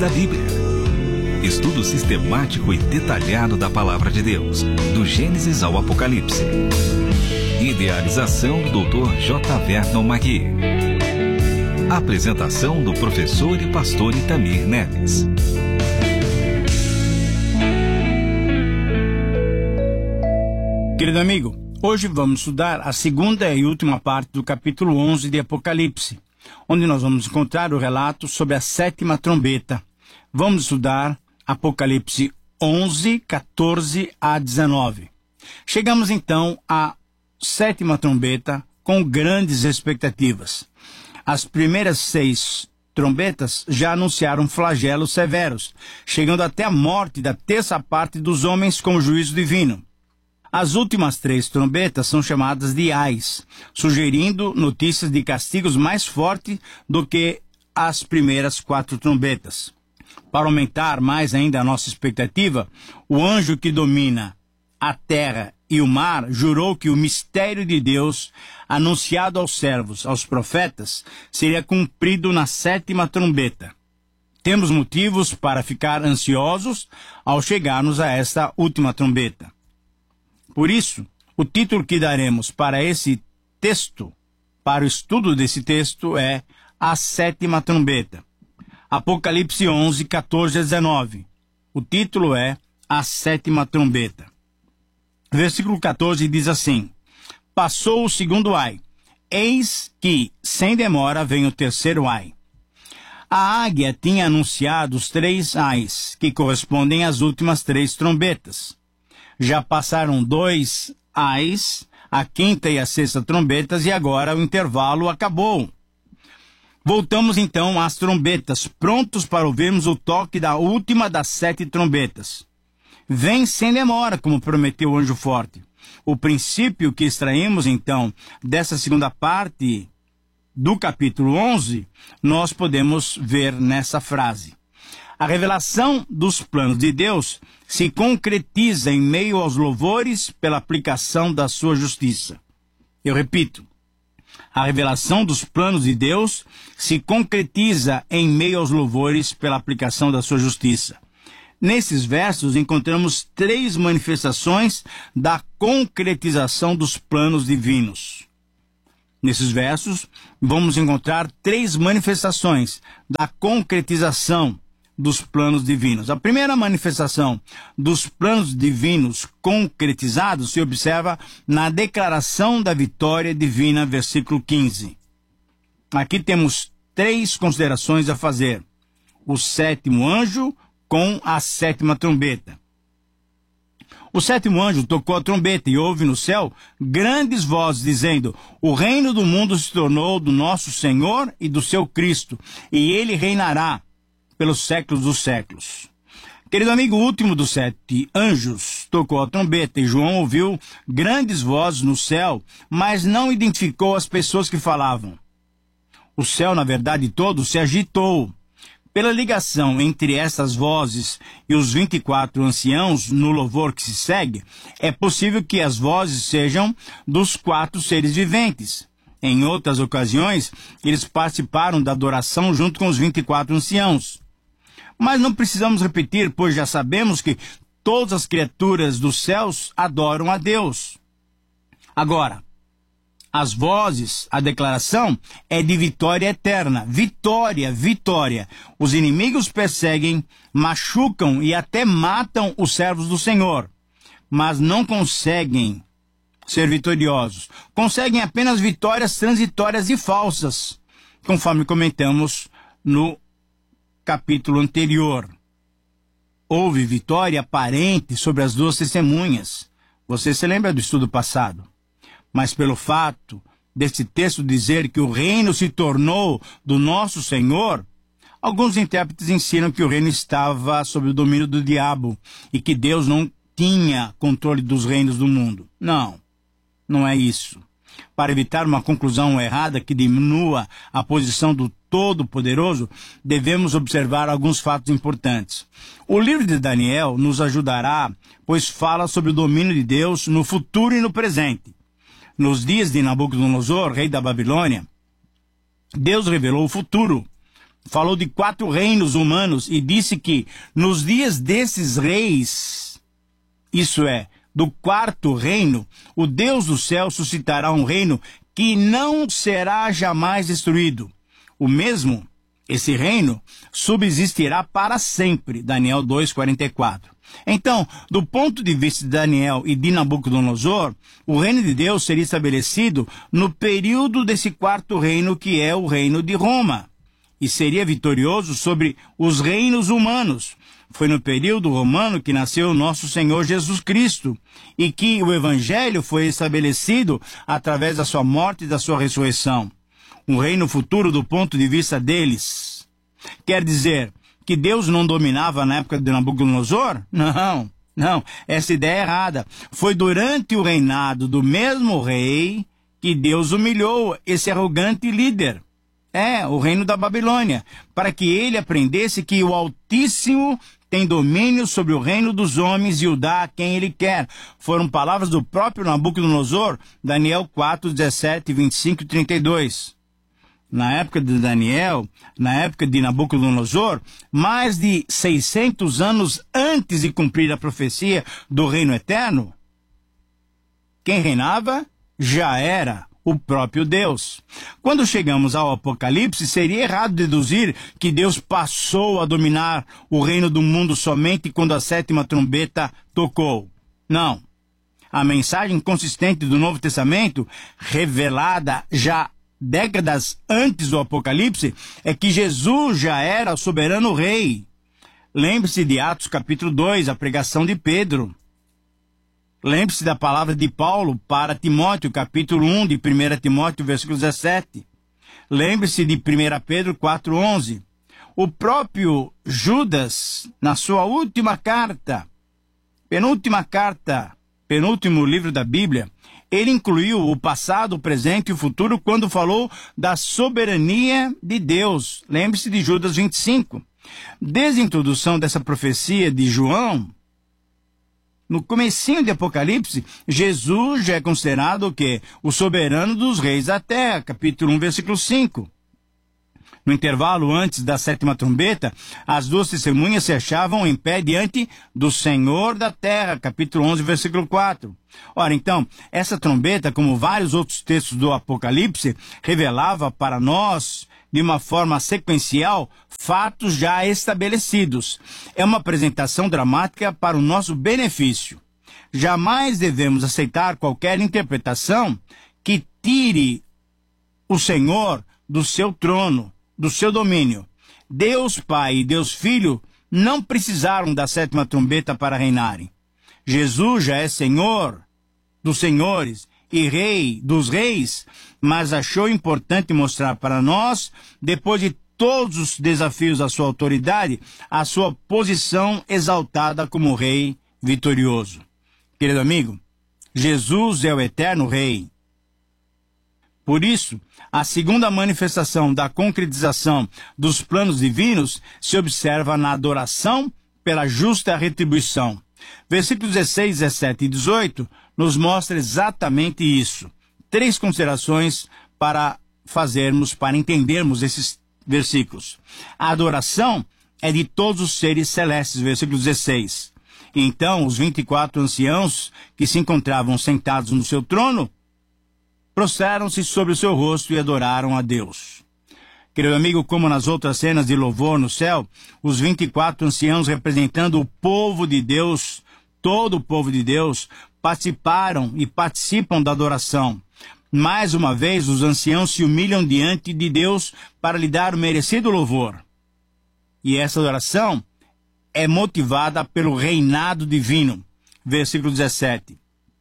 da Bíblia. Estudo sistemático e detalhado da Palavra de Deus, do Gênesis ao Apocalipse. Idealização do Dr. J. Vernon Magui. Apresentação do professor e pastor Itamir Neves. Querido amigo, hoje vamos estudar a segunda e última parte do capítulo 11 de Apocalipse, onde nós vamos encontrar o relato sobre a sétima trombeta. Vamos estudar Apocalipse 11, 14 a 19. Chegamos então à sétima trombeta com grandes expectativas. As primeiras 6 trombetas já anunciaram flagelos severos, chegando até a morte da terça parte dos homens com juízo divino. As últimas 3 trombetas são chamadas de ais, sugerindo notícias de castigos mais fortes do que as primeiras 4 trombetas. Para aumentar mais ainda a nossa expectativa, o anjo que domina a terra e o mar jurou que o mistério de Deus, anunciado aos servos, aos profetas, seria cumprido na sétima trombeta. Temos motivos para ficar ansiosos ao chegarmos a esta última trombeta. Por isso, o título que daremos para esse texto, para o estudo desse texto, é A Sétima Trombeta. Apocalipse 11, 14 a 19. O título é A Sétima Trombeta. Versículo 14 diz assim: Passou o segundo ai, eis que, sem demora, vem o terceiro ai. A águia tinha anunciado os 3 ais, que correspondem às últimas 3 trombetas. Já passaram 2 ais, a quinta e a sexta trombetas, e agora o intervalo acabou. Voltamos então às trombetas, prontos para ouvirmos o toque da última das 7 trombetas. Vem sem demora, como prometeu o anjo forte. O princípio que extraímos então dessa segunda parte do capítulo 11, nós podemos ver nessa frase. A revelação dos planos de Deus se concretiza em meio aos louvores pela aplicação da sua justiça. Eu repito, a revelação dos planos de Deus se concretiza em meio aos louvores pela aplicação da sua justiça. Nesses versos encontramos 3 manifestações da concretização dos planos divinos. Nesses versos vamos encontrar 3 manifestações da concretização dos planos divinos. A primeira manifestação dos planos divinos concretizados se observa na declaração da vitória divina, versículo 15. Aqui temos 3 considerações a fazer. O sétimo anjo com a sétima trombeta. O sétimo anjo tocou a trombeta e houve no céu grandes vozes dizendo: o reino do mundo se tornou do nosso Senhor e do seu Cristo, e ele reinará pelos séculos dos séculos. Querido amigo, o último dos 7 anjos tocou a trombeta e João ouviu grandes vozes no céu, mas não identificou as pessoas que falavam. O céu, na verdade, todo se agitou. Pela ligação entre essas vozes e os 24 anciãos no louvor que se segue, é possível que as vozes sejam dos 4 seres viventes. Em outras ocasiões, eles participaram da adoração junto com os 24 anciãos. Mas não precisamos repetir, pois já sabemos que todas as criaturas dos céus adoram a Deus. Agora, as vozes, a declaração é de vitória eterna. Vitória, vitória. Os inimigos perseguem, machucam e até matam os servos do Senhor, mas não conseguem ser vitoriosos. Conseguem apenas vitórias transitórias e falsas, conforme comentamos no capítulo anterior. Houve vitória aparente sobre as 2 testemunhas. Você se lembra do estudo passado? Mas pelo fato desse texto dizer que o reino se tornou do nosso Senhor, alguns intérpretes ensinam que o reino estava sob o domínio do diabo e que Deus não tinha controle dos reinos do mundo. Não, não é isso. Para evitar uma conclusão errada que diminua a posição do Todo-Poderoso, devemos observar alguns fatos importantes. O livro de Daniel nos ajudará, pois fala sobre o domínio de Deus no futuro e no presente. Nos dias de Nabucodonosor, rei da Babilônia, Deus revelou o futuro, falou de 4 reinos humanos e disse que nos dias desses reis, isso é, do 4º reino, o Deus do céu suscitará um reino que não será jamais destruído. O mesmo, esse reino, subsistirá para sempre. Daniel 2:44. Então, do ponto de vista de Daniel e de Nabucodonosor, o reino de Deus seria estabelecido no período desse 4º reino, que é o reino de Roma, e seria vitorioso sobre os reinos humanos. Foi no período romano que nasceu o nosso Senhor Jesus Cristo e que o Evangelho foi estabelecido através da sua morte e da sua ressurreição. Um reino futuro do ponto de vista deles. Quer dizer que Deus não dominava na época de Nabucodonosor? Não, essa ideia é errada. Foi durante o reinado do mesmo rei que Deus humilhou esse arrogante líder. O reino da Babilônia, para que ele aprendesse que o Altíssimo tem domínio sobre o reino dos homens e o dá a quem ele quer. Foram palavras do próprio Nabucodonosor, Daniel 4:17, 25 e 32. Na época de Daniel, na época de Nabucodonosor, mais de 600 anos antes de cumprir a profecia do reino eterno, quem reinava já era o próprio Deus. Quando chegamos ao Apocalipse, seria errado deduzir que Deus passou a dominar o reino do mundo somente quando a 7ª trombeta tocou. Não. A mensagem consistente do Novo Testamento, revelada já décadas antes do Apocalipse, é que Jesus já era o soberano rei. Lembre-se de Atos capítulo 2, a pregação de Pedro. Lembre-se da palavra de Paulo para Timóteo, capítulo 1 de 1 Timóteo, versículo 17. Lembre-se de 1 Pedro 4:11. O próprio Judas, na sua última carta, penúltimo livro da Bíblia, ele incluiu o passado, o presente e o futuro quando falou da soberania de Deus. Lembre-se de Judas 25. Desde a introdução dessa profecia de João, no comecinho de Apocalipse, Jesus já é considerado o quê? O soberano dos reis da terra, capítulo 1, versículo 5. No intervalo antes da 7ª trombeta, as 2 testemunhas se achavam em pé diante do Senhor da terra, capítulo 11, versículo 4. Ora, então, essa trombeta, como vários outros textos do Apocalipse, revelava para nós, de uma forma sequencial, fatos já estabelecidos. É uma apresentação dramática para o nosso benefício. Jamais devemos aceitar qualquer interpretação que tire o Senhor do seu trono, do seu domínio. Deus Pai e Deus Filho não precisaram da 7ª trombeta para reinarem. Jesus já é Senhor dos senhores e Rei dos reis, mas achou importante mostrar para nós, depois de todos os desafios à sua autoridade, a sua posição exaltada como Rei vitorioso. Querido amigo, Jesus é o eterno Rei. Por isso, a segunda manifestação da concretização dos planos divinos se observa na adoração pela justa retribuição. Versículos 16, 17 e 18 nos mostra exatamente isso. 3 considerações para entendermos esses versículos. A adoração é de todos os seres celestes, versículo 16. Então, os 24 anciãos que se encontravam sentados no seu trono, prostraram-se sobre o seu rosto e adoraram a Deus. Querido amigo, como nas outras cenas de louvor no céu, os 24 anciãos representando o povo de Deus, todo o povo de Deus, participaram e participam da adoração. Mais uma vez, os anciãos se humilham diante de Deus para lhe dar o merecido louvor. E essa adoração é motivada pelo reinado divino. Versículo 17.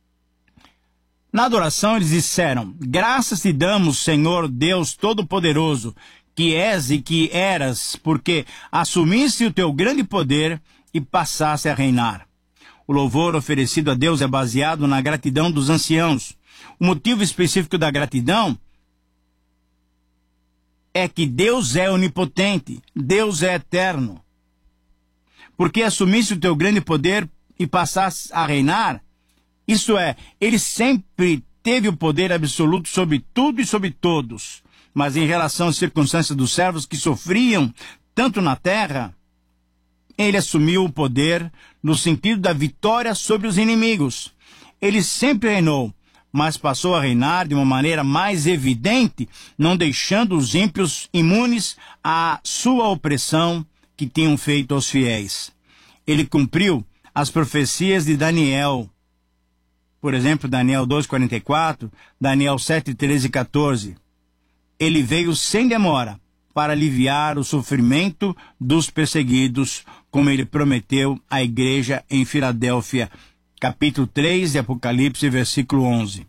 Na adoração eles disseram: graças te damos, Senhor Deus Todo-Poderoso, que és e que eras, porque assumiste o teu grande poder e passaste a reinar. O louvor oferecido a Deus é baseado na gratidão dos anciãos. O motivo específico da gratidão é que Deus é onipotente, Deus é eterno. Porque assumiste o teu grande poder e passaste a reinar, isso é, ele sempre teve o poder absoluto sobre tudo e sobre todos. mas em relação às circunstâncias dos servos que sofriam tanto na terra, ele assumiu o poder no sentido da vitória sobre os inimigos. Ele sempre reinou, mas passou a reinar de uma maneira mais evidente, não deixando os ímpios imunes à sua opressão que tinham feito aos fiéis. Ele cumpriu as profecias de Daniel. Por exemplo, Daniel 2:44, Daniel 7:13 e 14. Ele veio sem demora para aliviar o sofrimento dos perseguidos, como ele prometeu à igreja em Filadélfia, capítulo 3 de Apocalipse, versículo 11.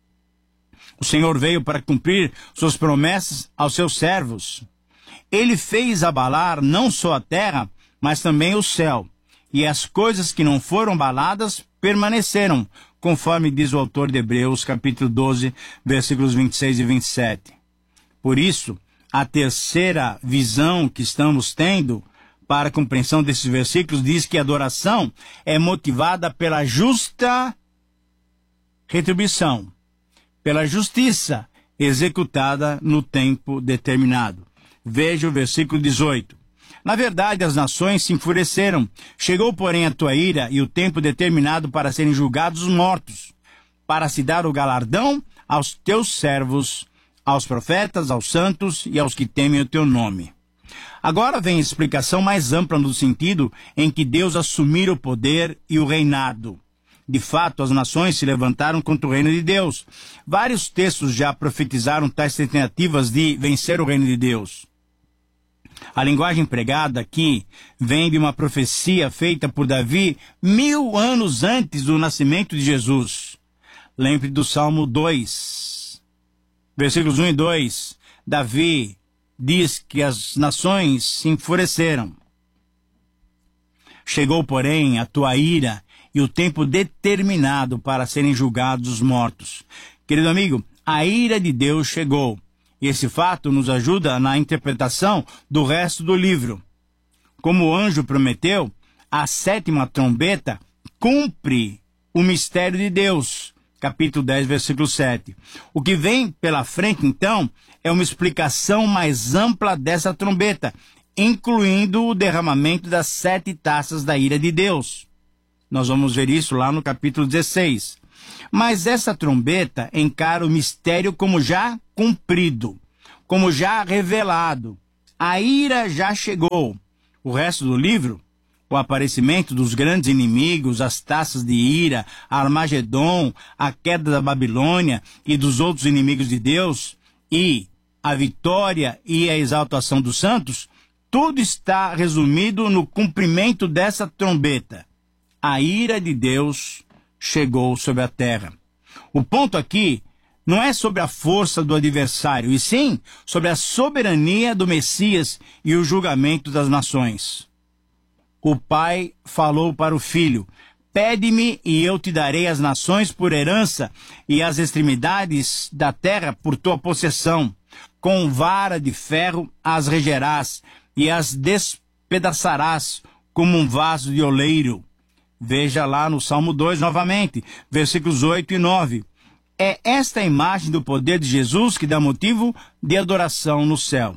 O Senhor veio para cumprir suas promessas aos seus servos. Ele fez abalar não só a terra, mas também o céu. E as coisas que não foram abaladas permaneceram, conforme diz o autor de Hebreus, capítulo 12, versículos 26 e 27. Por isso, a terceira visão que estamos tendo para a compreensão desses versículos diz que a adoração é motivada pela justa retribuição, pela justiça executada no tempo determinado. Veja o versículo 18. Na verdade, as nações se enfureceram. Chegou, porém, a tua ira e o tempo determinado para serem julgados os mortos, para se dar o galardão aos teus servos, aos profetas, aos santos e aos que temem o teu nome. Agora vem a explicação mais ampla no sentido em que Deus assumira o poder e o reinado. De fato, as nações se levantaram contra o reino de Deus. Vários textos já profetizaram tais tentativas de vencer o reino de Deus. A linguagem empregada aqui vem de uma profecia feita por Davi 1000 anos antes do nascimento de Jesus. Lembre do Salmo 2, versículos 1 e 2. Davi diz que as nações se enfureceram. Chegou, porém, a tua ira e o tempo determinado para serem julgados os mortos. Querido amigo, a ira de Deus chegou. E esse fato nos ajuda na interpretação do resto do livro. Como o anjo prometeu, a 7ª trombeta cumpre o mistério de Deus. Capítulo 10, versículo 7. O que vem pela frente, então, é uma explicação mais ampla dessa trombeta, incluindo o derramamento das 7 taças da ira de Deus. Nós vamos ver isso lá no capítulo 16. Mas essa trombeta encara o mistério como já cumprido, como já revelado. A ira já chegou. O resto do livro, o aparecimento dos grandes inimigos, as taças de ira, Armagedon, a queda da Babilônia e dos outros inimigos de Deus, e a vitória e a exaltação dos santos, tudo está resumido no cumprimento dessa trombeta. A ira de Deus chegou sobre a terra. O ponto aqui não é sobre a força do adversário, e sim sobre a soberania do Messias e o julgamento das nações. O pai falou para o filho: pede-me e eu te darei as nações por herança e as extremidades da terra por tua possessão. Com vara de ferro as regerás e as despedaçarás como um vaso de oleiro. Veja lá no Salmo 2 novamente, versículos 8 e 9. É esta a imagem do poder de Jesus que dá motivo de adoração no céu.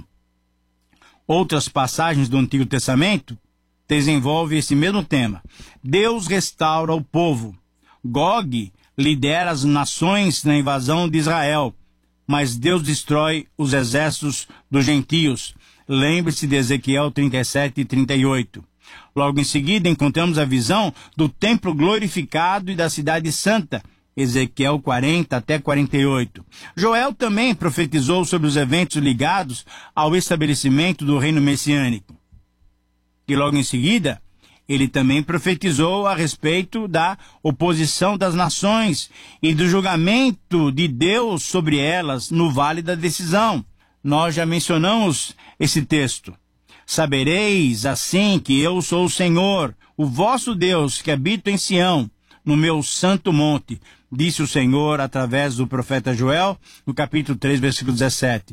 Outras passagens do Antigo Testamento desenvolvem esse mesmo tema. Deus restaura o povo. Gog lidera as nações na invasão de Israel, mas Deus destrói os exércitos dos gentios. Lembre-se de Ezequiel 37 e 38. Logo em seguida, encontramos a visão do templo glorificado e da cidade santa, Ezequiel 40 até 48. Joel também profetizou sobre os eventos ligados ao estabelecimento do reino messiânico. E logo em seguida, ele também profetizou a respeito da oposição das nações e do julgamento de Deus sobre elas no vale da decisão. Nós já mencionamos esse texto. Sabereis assim que eu sou o Senhor, o vosso Deus, que habito em Sião, no meu santo monte, disse o Senhor através do profeta Joel, no capítulo 3, versículo 17.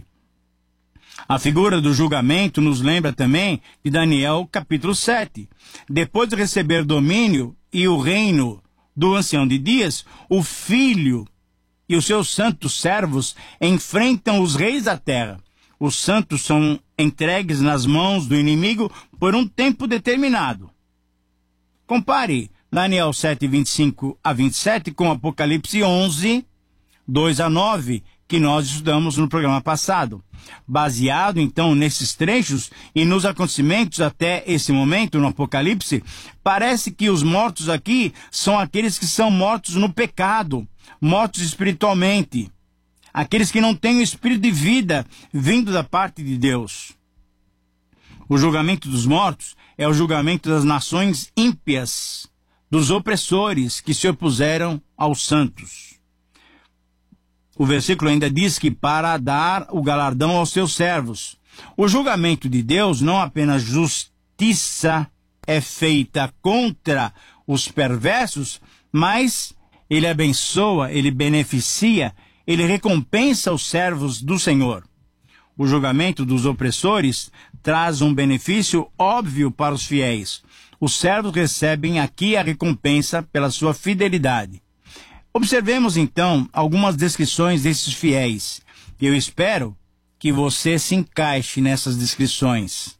A figura do julgamento nos lembra também de Daniel, capítulo 7. Depois de receber domínio e o reino do ancião de dias, o filho e os seus santos servos enfrentam os reis da terra. Os santos são entregues nas mãos do inimigo por um tempo determinado. Compare Daniel 7, 25 a 27 com Apocalipse 11, 2 a 9, que nós estudamos no programa passado. Baseado, então, nesses trechos e nos acontecimentos até esse momento no Apocalipse, parece que os mortos aqui são aqueles que são mortos no pecado, mortos espiritualmente, aqueles que não têm o espírito de vida vindo da parte de Deus. O julgamento dos mortos é o julgamento das nações ímpias, dos opressores que se opuseram aos santos. O versículo ainda diz que para dar o galardão aos seus servos. O julgamento de Deus, não apenas justiça é feita contra os perversos, mas ele abençoa, ele beneficia, ele recompensa os servos do Senhor. O julgamento dos opressores traz um benefício óbvio para os fiéis. Os servos recebem aqui a recompensa pela sua fidelidade. Observemos então algumas descrições desses fiéis. Eu espero que você se encaixe nessas descrições.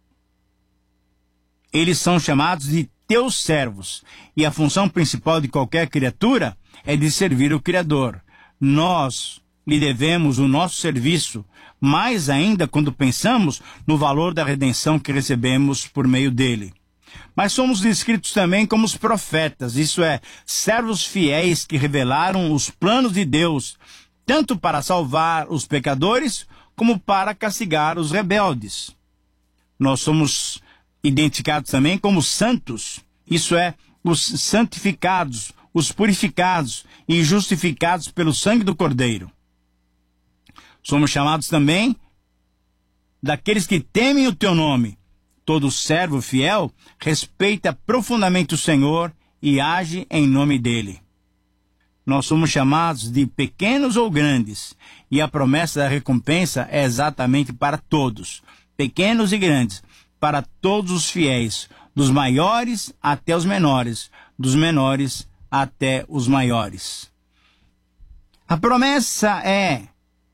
Eles são chamados de teus servos, e a função principal de qualquer criatura é de servir o Criador. Nós lhe devemos o nosso serviço, mais ainda quando pensamos no valor da redenção que recebemos por meio dele. Mas somos descritos também como os profetas, isso é, servos fiéis que revelaram os planos de Deus, tanto para salvar os pecadores, como para castigar os rebeldes. Nós somos identificados também como santos, isso é, os santificados, os purificados e justificados pelo sangue do Cordeiro. Somos chamados também daqueles que temem o teu nome. Todo servo fiel respeita profundamente o Senhor e age em nome dele. Nós somos chamados de pequenos ou grandes, e a promessa da recompensa é exatamente para todos, pequenos e grandes, para todos os fiéis, dos maiores até os menores, dos menores até os maiores. A promessa é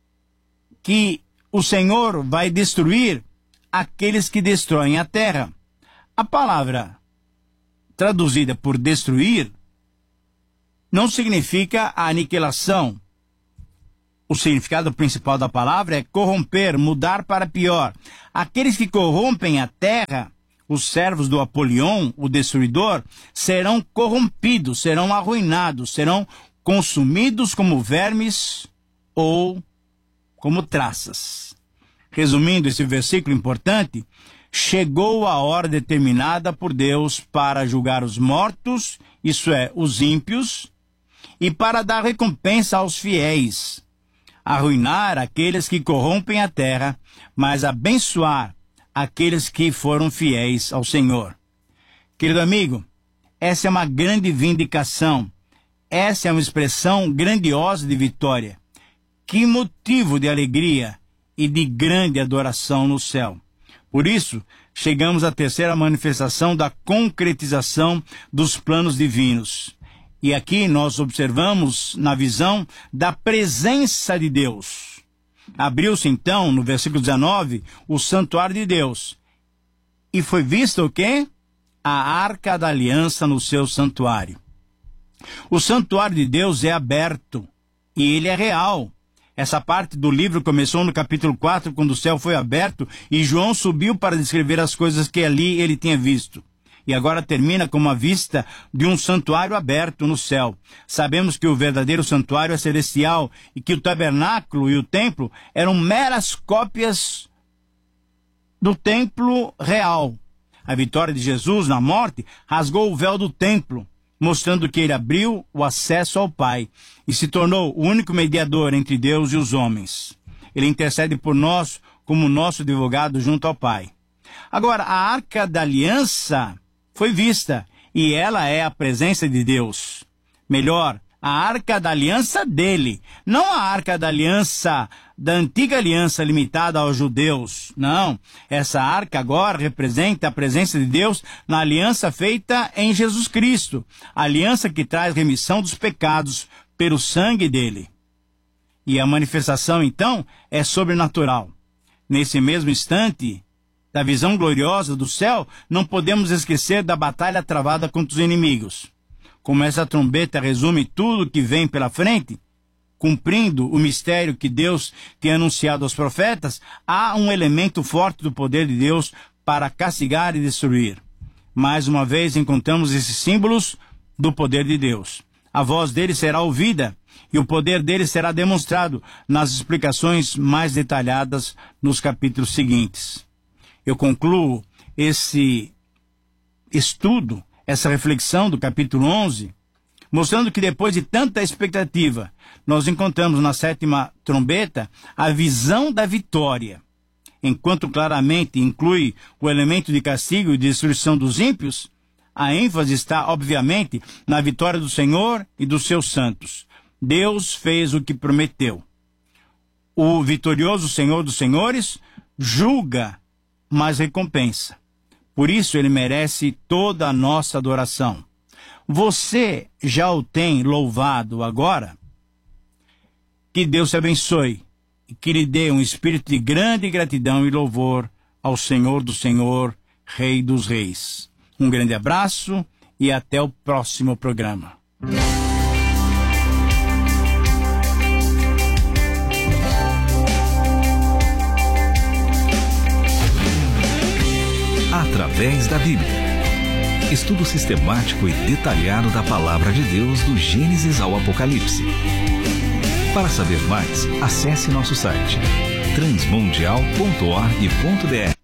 que o Senhor vai destruir aqueles que destroem a terra. A palavra traduzida por destruir não significa a aniquilação. O significado principal da palavra é corromper, mudar para pior. Aqueles que corrompem a terra, os servos do Apolion, o destruidor, serão corrompidos, serão arruinados, serão consumidos como vermes ou como traças. Resumindo esse versículo importante, chegou a hora determinada por Deus para julgar os mortos, isso é, os ímpios, e para dar recompensa aos fiéis, arruinar aqueles que corrompem a terra, mas abençoar aqueles que foram fiéis ao Senhor. Querido amigo, essa é uma grande vindicação, essa é uma expressão grandiosa de vitória. Que motivo de alegria e de grande adoração no céu. Por isso, chegamos à terceira manifestação da concretização dos planos divinos. E aqui nós observamos na visão da presença de Deus. Abriu-se então, no versículo 19, o santuário de Deus. E foi visto o quê? A arca da aliança no seu santuário. O santuário de Deus é aberto e ele é real. Essa parte do livro começou no capítulo 4, quando o céu foi aberto e João subiu para descrever as coisas que ali ele tinha visto. E agora termina com uma vista de um santuário aberto no céu. Sabemos que o verdadeiro santuário é celestial e que o tabernáculo e o templo eram meras cópias do templo real. A vitória de Jesus na morte rasgou o véu do templo, mostrando que ele abriu o acesso ao Pai e se tornou o único mediador entre Deus e os homens. Ele intercede por nós como nosso advogado junto ao Pai. Agora, a Arca da Aliança foi vista e ela é a presença de Deus. Melhor, a Arca da Aliança dele, não a Arca da Aliança da antiga aliança limitada aos judeus. Não, essa arca agora representa a presença de Deus na aliança feita em Jesus Cristo, a aliança que traz remissão dos pecados pelo sangue dele. E a manifestação, então, é sobrenatural. Nesse mesmo instante da visão gloriosa do céu, não podemos esquecer da batalha travada contra os inimigos. Como essa trombeta resume tudo que vem pela frente, cumprindo o mistério que Deus tem anunciado aos profetas, há um elemento forte do poder de Deus para castigar e destruir. Mais uma vez encontramos esses símbolos do poder de Deus. A voz dele será ouvida e o poder dele será demonstrado nas explicações mais detalhadas nos capítulos seguintes. Eu concluo esse estudo, essa reflexão do capítulo 11, mostrando que depois de tanta expectativa, nós encontramos na sétima trombeta a visão da vitória. Enquanto claramente inclui o elemento de castigo e destruição dos ímpios, a ênfase está, obviamente, na vitória do Senhor e dos seus santos. Deus fez o que prometeu. O vitorioso Senhor dos Senhores julga, mas recompensa. Por isso ele merece toda a nossa adoração. Você já o tem louvado agora? Que Deus te abençoe e que lhe dê um espírito de grande gratidão e louvor ao Senhor do Senhor, Rei dos Reis. Um grande abraço e até o próximo programa. Através da Bíblia. Estudo sistemático e detalhado da Palavra de Deus do Gênesis ao Apocalipse. Para saber mais, acesse nosso site transmundial.org.br.